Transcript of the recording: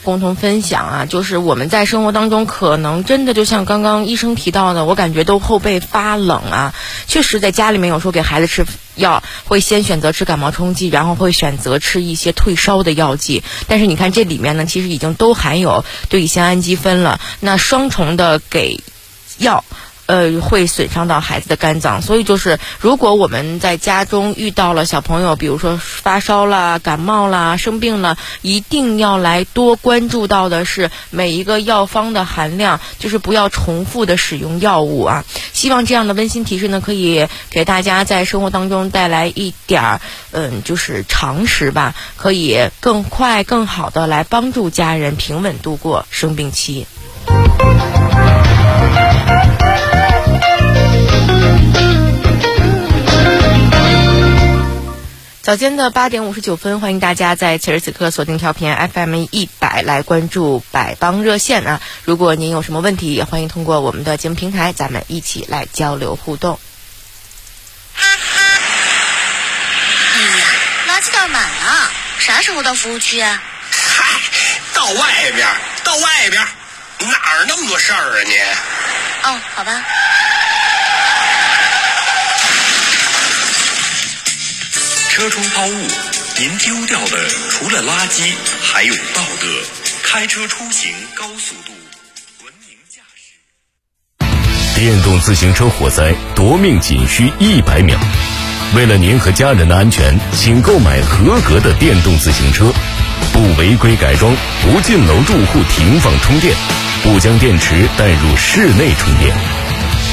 共同分享啊，就是我们在生活当中可能真的就像刚刚医生提到的，我感觉都后背发冷啊，确实在家里面有时候给孩子吃药会先选择吃感冒冲剂，然后会选择吃一些退烧的药剂，但是你看这里面呢其实已经都含有对乙酰氨基酚了，那双重的给药会损伤到孩子的肝脏，所以就是如果我们在家中遇到了小朋友比如说发烧啦、感冒啦、生病了，一定要来多关注到的是每一个药方的含量，就是不要重复的使用药物啊。希望这样的温馨提示呢可以给大家在生活当中带来一点就是常识吧，可以更快更好的来帮助家人平稳度过生病期。早间的8点59分，欢迎大家在此时此刻锁定调频 FM100来关注百帮热线啊！如果您有什么问题，也欢迎通过我们的节目平台，咱们一起来交流互动。 哎呀，垃圾袋满了，啥时候到服务区啊？ 嗨，到外边，哪儿那么多事儿啊你？ 哦，好吧。 车窗抛物，您丢掉的除了垃圾，还有道德。开车出行高速度，文明驾驶。 电动自行车火灾夺命仅需100秒。为了您和家人的安全，请购买合格的电动自行车，不违规改装，不进楼住户停放充电，不将电池带入室内充电。